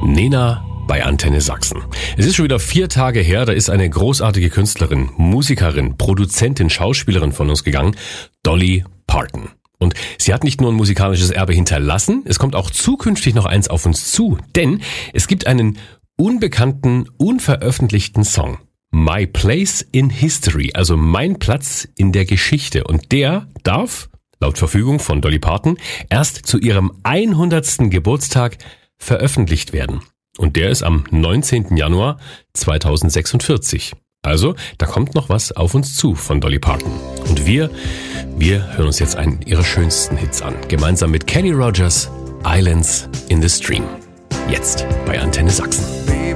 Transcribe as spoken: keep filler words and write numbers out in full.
Nena bei Antenne Sachsen. Es ist schon wieder vier Tage her, da ist eine großartige Künstlerin, Musikerin, Produzentin, Schauspielerin von uns gegangen, Dolly Parton. Und sie hat nicht nur ein musikalisches Erbe hinterlassen, es kommt auch zukünftig noch eins auf uns zu, denn es gibt einen unbekannten, unveröffentlichten Song. My Place in History, also mein Platz in der Geschichte. Und der darf, laut Verfügung von Dolly Parton, erst zu ihrem hundertsten Geburtstag veröffentlicht werden. Und der ist am neunzehnten Januar zweitausendsechsundvierzig. Also, da kommt noch was auf uns zu von Dolly Parton. Und wir, wir hören uns jetzt einen ihrer schönsten Hits an. Gemeinsam mit Kenny Rogers, Islands in the Stream. Jetzt bei Antenne Sachsen.